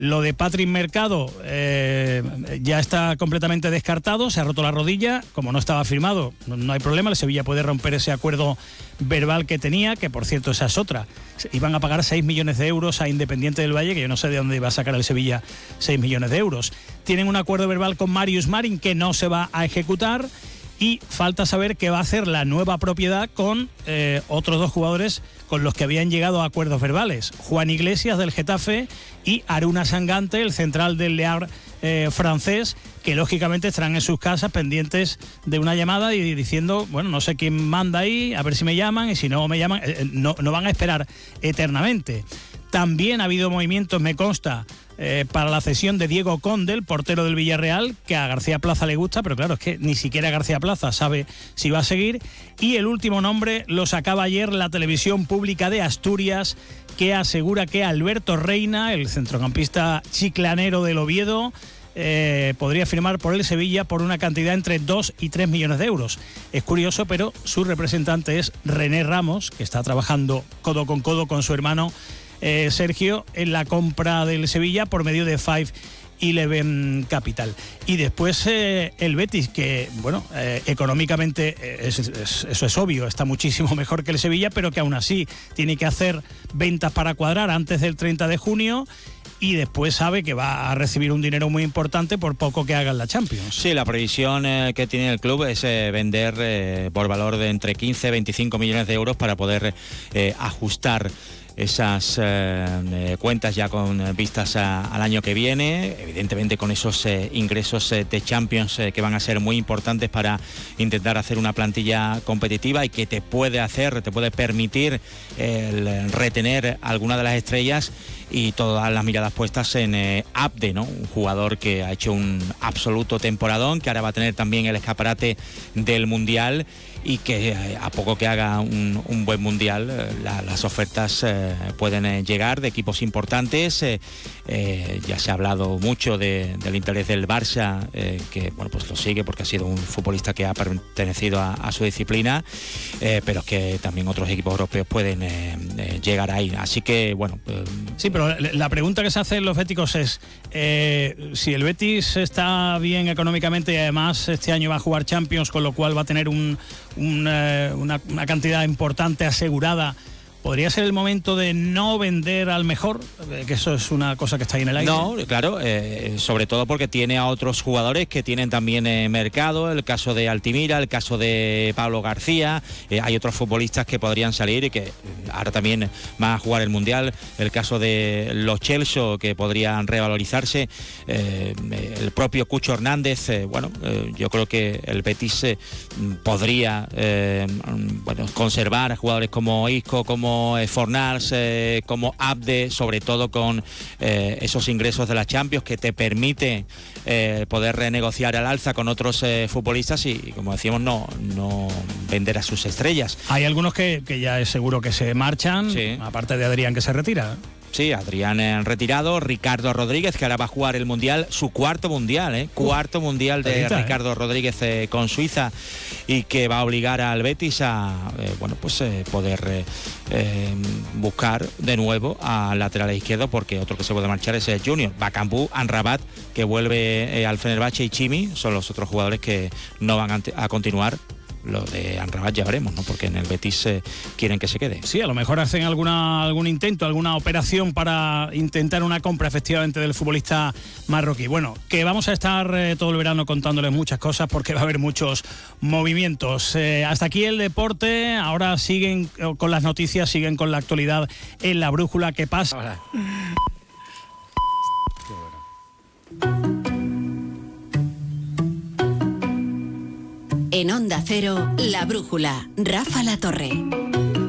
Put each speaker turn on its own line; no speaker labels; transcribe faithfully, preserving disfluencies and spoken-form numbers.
Lo de Patrick Mercado eh, ya está completamente descartado, se ha roto la rodilla, como no estaba firmado, no, no hay problema, el Sevilla puede romper ese acuerdo verbal que tenía, que por cierto esa es otra. Iban a pagar seis millones de euros a Independiente del Valle, que yo no sé de dónde iba a sacar el Sevilla seis millones de euros. Tienen un acuerdo verbal con Marius Marin que no se va a ejecutar. Y falta saber qué va a hacer la nueva propiedad con eh, otros dos jugadores con los que habían llegado a acuerdos verbales. Juan Iglesias del Getafe y Aruna Sangante, el central del Le Havre eh, francés, que lógicamente estarán en sus casas pendientes de una llamada y diciendo, bueno, no sé quién manda ahí, a ver si me llaman, y si no me llaman, eh, no, no van a esperar eternamente. También ha habido movimientos, me consta, Eh, para la cesión de Diego Conde, el portero del Villarreal, que a García Plaza le gusta, pero claro, es que ni siquiera García Plaza sabe si va a seguir. Y el último nombre lo sacaba ayer la televisión pública de Asturias, que asegura que Alberto Reina, el centrocampista chiclanero del Oviedo, eh, podría firmar por el Sevilla por una cantidad entre dos y tres millones de euros. Es curioso, pero su representante es René Ramos, que está trabajando codo con codo con su hermano Eh, Sergio en la compra del Sevilla por medio de Five Eleven Capital. Y después eh, el Betis, que bueno, eh, económicamente eh, es, es, eso es obvio, está muchísimo mejor que el Sevilla, pero que aún así tiene que hacer ventas para cuadrar antes del treinta de junio. Y después sabe que va a recibir un dinero muy importante por poco que haga en la Champions.
Sí, la previsión eh, que tiene el club es eh, vender eh, por valor de entre quince y veinticinco millones de euros para poder eh, ajustar esas eh, eh, cuentas ya con vistas a, al año que viene, evidentemente con esos eh, ingresos eh, de Champions eh, que van a ser muy importantes para intentar hacer una plantilla competitiva y que te puede hacer, te puede permitir eh, el retener alguna de las estrellas, y todas las miradas puestas en eh, Abde, ¿no? Un jugador que ha hecho un absoluto temporadón, que ahora va a tener también el escaparate del Mundial, y que eh, a poco que haga un, un buen Mundial, eh, la, las ofertas eh, pueden eh, llegar de equipos importantes. Eh, eh, ya se ha hablado mucho de, del interés del Barça, eh, que bueno, pues lo sigue porque ha sido un futbolista que ha pertenecido a, a su disciplina, eh, pero que también otros equipos europeos pueden eh, eh, llegar ahí. Así que bueno, eh,
sí, pero la pregunta que se hace en los béticos es eh, si el Betis está bien económicamente y además este año va a jugar Champions, con lo cual va a tener un, un, eh, una, una cantidad importante asegurada. ¿Podría ser el momento de no vender al mejor? Que eso es una cosa que está ahí en el aire.
No, claro, eh, sobre todo porque tiene a otros jugadores que tienen también eh, mercado, el caso de Altimira, el caso de Pablo García, eh, hay otros futbolistas que podrían salir y que ahora también van a jugar el Mundial, el caso de los Chelsea, que podrían revalorizarse, eh, el propio Cucho Hernández, eh, bueno, eh, yo creo que el Betis eh, podría eh, bueno, conservar a jugadores como Isco, como Fornals, eh, como Abde, sobre todo con eh, esos ingresos de la Champions que te permite eh, poder renegociar al alza con otros eh, futbolistas y, y, como decíamos, no, no vender a sus estrellas.
Hay algunos que, que ya es seguro que se marchan, sí. Aparte de Adrián, que se retira.
Sí, Adrián en retirado, Ricardo Rodríguez, que ahora va a jugar el Mundial, su cuarto Mundial, ¿eh? Cuarto uh, Mundial de ahorita, Ricardo eh. Rodríguez eh, con Suiza, y que va a obligar al Betis a eh, bueno, pues eh, poder eh, eh, buscar de nuevo al lateral izquierdo, porque otro que se puede marchar es el Junior. Bakambu, Amrabat, que vuelve eh, al Fenerbahce, y Chimi son los otros jugadores que no van a, a continuar. Lo de Amrabat ya veremos, ¿no? Porque en el Betis eh, quieren que se quede.
Sí, a lo mejor hacen alguna algún intento, alguna operación para intentar una compra efectivamente del futbolista marroquí. Bueno, que vamos a estar eh, todo el verano contándoles muchas cosas porque va a haber muchos movimientos. Eh, hasta aquí el deporte. Ahora siguen con las noticias, siguen con la actualidad en La Brújula. ¿Qué pasa? Hola.
En Onda Cero, La Brújula, Rafa La Torre.